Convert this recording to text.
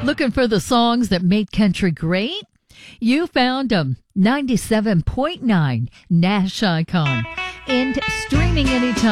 Looking for the songs that made country great? You found them. 97.9 Nash Icon. And streaming anytime.